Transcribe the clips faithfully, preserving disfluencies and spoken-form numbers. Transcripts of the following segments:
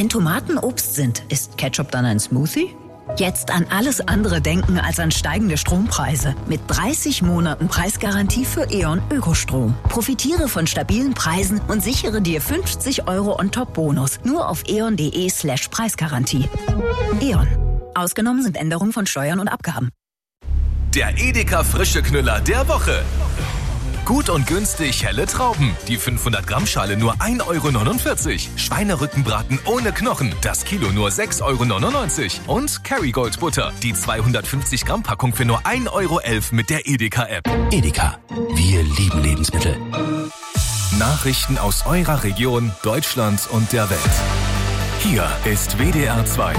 Wenn Tomaten Obst sind, ist Ketchup dann ein Smoothie? Jetzt an alles andere denken als an steigende Strompreise. Mit dreißig Monaten Preisgarantie für E.ON Ökostrom. Profitiere von stabilen Preisen und sichere dir fünfzig Euro On-Top-Bonus. Nur auf eon.de slash Preisgarantie. E.ON. Ausgenommen sind Änderungen von Steuern und Abgaben. Der Edeka Frische Knüller der Woche. Gut und günstig helle Trauben. Die fünfhundert Gramm Schale nur ein Euro neunundvierzig. Schweinerückenbraten ohne Knochen. Das Kilo nur sechs Euro neunundneunzig. Und Kerrygold Butter. Die zweihundertfünfzig Gramm Packung für nur ein Euro elf mit der Edeka-App. Edeka. Wir lieben Lebensmittel. Nachrichten aus eurer Region, Deutschland und der Welt. Hier ist W D R zwei.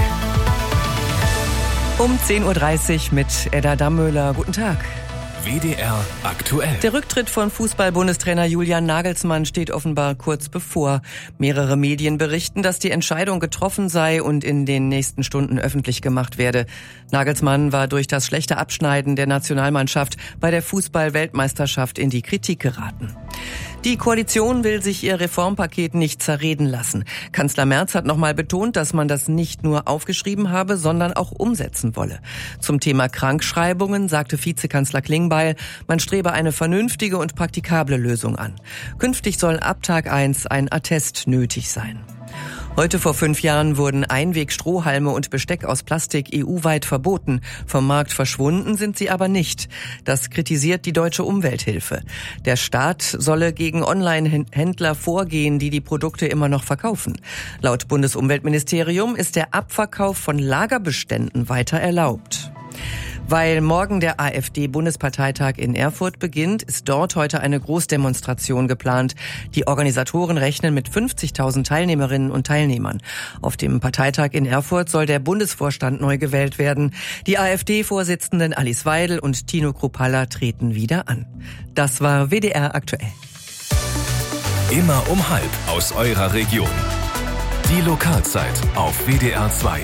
Um zehn Uhr dreißig mit Edda Dammöhler. Guten Tag. W D R aktuell. Der Rücktritt von Fußball-Bundestrainer Julian Nagelsmann steht offenbar kurz bevor. Mehrere Medien berichten, dass die Entscheidung getroffen sei und in den nächsten Stunden öffentlich gemacht werde. Nagelsmann war durch das schlechte Abschneiden der Nationalmannschaft bei der Fußball-Weltmeisterschaft in die Kritik geraten. Die Koalition will sich ihr Reformpaket nicht zerreden lassen. Kanzler Merz hat nochmal betont, dass man das nicht nur aufgeschrieben habe, sondern auch umsetzen wolle. Zum Thema Krankschreibungen sagte Vizekanzler Klingbeil, man strebe eine vernünftige und praktikable Lösung an. Künftig soll ab Tag eins ein Attest nötig sein. Heute vor fünf Jahren wurden Einwegstrohhalme und Besteck aus Plastik E U-weit verboten. Vom Markt verschwunden sind sie aber nicht. Das kritisiert die Deutsche Umwelthilfe. Der Staat solle gegen Online-Händler vorgehen, die die Produkte immer noch verkaufen. Laut Bundesumweltministerium ist der Abverkauf von Lagerbeständen weiter erlaubt. Weil morgen der AfD-Bundesparteitag in Erfurt beginnt, ist dort heute eine Großdemonstration geplant. Die Organisatoren rechnen mit fünfzigtausend Teilnehmerinnen und Teilnehmern. Auf dem Parteitag in Erfurt soll der Bundesvorstand neu gewählt werden. Die AfD-Vorsitzenden Alice Weidel und Tino Kruppalla treten wieder an. Das war W D R aktuell. Immer um halb aus eurer Region. Die Lokalzeit auf W D R zwei.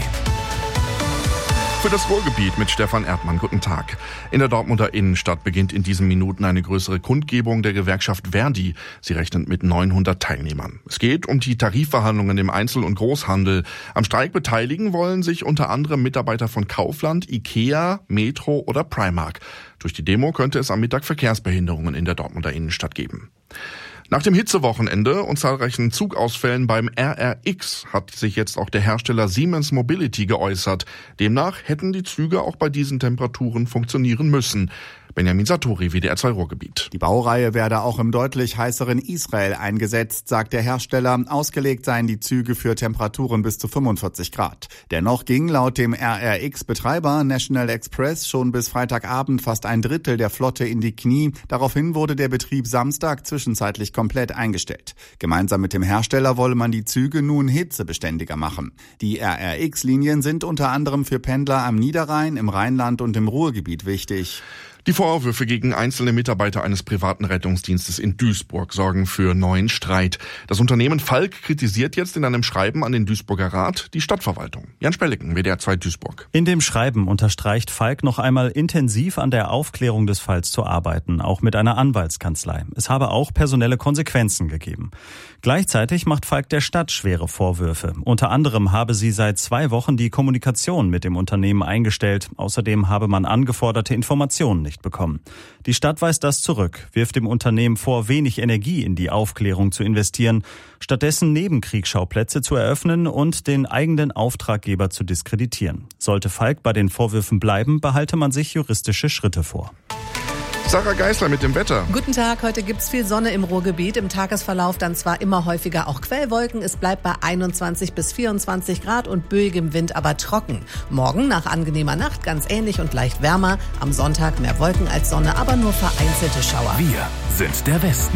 Für das Ruhrgebiet mit Stefan Erdmann. Guten Tag. In der Dortmunder Innenstadt beginnt in diesen Minuten eine größere Kundgebung der Gewerkschaft Verdi. Sie rechnet mit neunhundert Teilnehmern. Es geht um die Tarifverhandlungen im Einzel- und Großhandel. Am Streik beteiligen wollen sich unter anderem Mitarbeiter von Kaufland, Ikea, Metro oder Primark. Durch die Demo könnte es am Mittag Verkehrsbehinderungen in der Dortmunder Innenstadt geben. Nach dem Hitzewochenende und zahlreichen Zugausfällen beim R R X hat sich jetzt auch der Hersteller Siemens Mobility geäußert. Demnach hätten die Züge auch bei diesen Temperaturen funktionieren müssen. Benjamin Satori, W D R zwei Ruhrgebiet. Die Baureihe werde auch im deutlich heißeren Israel eingesetzt, sagt der Hersteller. Ausgelegt seien die Züge für Temperaturen bis zu fünfundvierzig Grad. Dennoch ging laut dem R R X-Betreiber National Express schon bis Freitagabend fast ein Drittel der Flotte in die Knie. Daraufhin wurde der Betrieb Samstag zwischenzeitlich komplett eingestellt. Gemeinsam mit dem Hersteller wolle man die Züge nun hitzebeständiger machen. Die R R X-Linien sind unter anderem für Pendler am Niederrhein, im Rheinland und im Ruhrgebiet wichtig. Die Vorwürfe gegen einzelne Mitarbeiter eines privaten Rettungsdienstes in Duisburg sorgen für neuen Streit. Das Unternehmen Falk kritisiert jetzt in einem Schreiben an den Duisburger Rat die Stadtverwaltung. Jan Spelliken, W D R zwei Duisburg. In dem Schreiben unterstreicht Falk noch einmal intensiv an der Aufklärung des Falls zu arbeiten, auch mit einer Anwaltskanzlei. Es habe auch personelle Konsequenzen gegeben. Gleichzeitig macht Falk der Stadt schwere Vorwürfe. Unter anderem habe sie seit zwei Wochen die Kommunikation mit dem Unternehmen eingestellt. Außerdem habe man angeforderte Informationen nicht bekommen. Die Stadt weist das zurück, wirft dem Unternehmen vor, wenig Energie in die Aufklärung zu investieren, stattdessen Nebenkriegsschauplätze zu eröffnen und den eigenen Auftraggeber zu diskreditieren. Sollte Falk bei den Vorwürfen bleiben, behalte man sich juristische Schritte vor. Sarah Geisler mit dem Wetter. Guten Tag, heute gibt's viel Sonne im Ruhrgebiet. Im Tagesverlauf dann zwar immer häufiger auch Quellwolken. Es bleibt bei einundzwanzig bis vierundzwanzig Grad und böigem Wind, aber trocken. Morgen nach angenehmer Nacht ganz ähnlich und leicht wärmer. Am Sonntag mehr Wolken als Sonne, aber nur vereinzelte Schauer. Wir sind der Westen.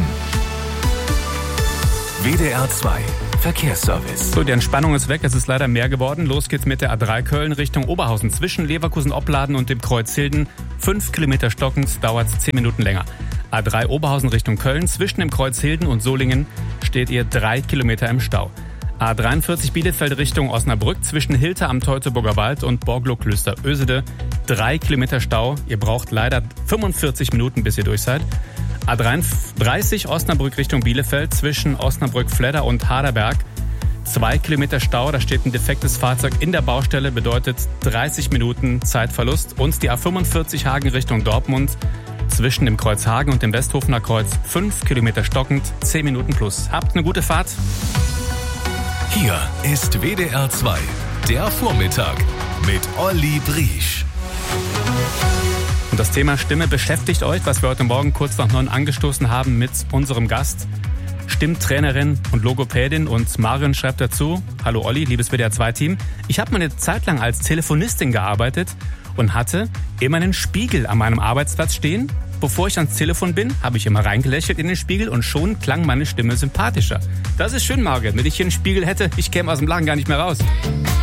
W D R zwei Verkehrsservice. So, die Entspannung ist weg, es ist leider mehr geworden. Los geht's mit der A drei Köln Richtung Oberhausen. Zwischen Leverkusen-Opladen und dem Kreuz Hilden. Fünf Kilometer stockend, dauert zehn Minuten länger. A drei Oberhausen Richtung Köln. Zwischen dem Kreuz Hilden und Solingen steht ihr drei Kilometer im Stau. A dreiundvierzig Bielefeld Richtung Osnabrück. Zwischen Hilter am Teutoburger Wald und Borglo-Klöster-Ösede. Drei Kilometer Stau. Ihr braucht leider fünfundvierzig Minuten, bis ihr durch seid. A dreiunddreißig Osnabrück Richtung Bielefeld zwischen Osnabrück-Fledder und Harderberg. Zwei Kilometer Stau, da steht ein defektes Fahrzeug in der Baustelle, bedeutet dreißig Minuten Zeitverlust. Und die A fünfundvierzig Hagen Richtung Dortmund zwischen dem Kreuz Hagen und dem Westhofener Kreuz fünf Kilometer stockend, zehn Minuten plus. Habt eine gute Fahrt. Hier ist W D R zwei, der Vormittag mit Olli Briesch. Und das Thema Stimme beschäftigt euch, was wir heute Morgen kurz nach neun angestoßen haben mit unserem Gast, Stimmtrainerin und Logopädin. Und Marion schreibt dazu: Hallo Olli, liebes W D R zwei Team. Ich habe mal eine Zeit lang als Telefonistin gearbeitet und hatte immer einen Spiegel an meinem Arbeitsplatz stehen. Bevor ich ans Telefon bin, habe ich immer reingelächelt in den Spiegel und schon klang meine Stimme sympathischer. Das ist schön, Margit. Wenn ich hier einen Spiegel hätte, ich käme aus dem Lachen gar nicht mehr raus.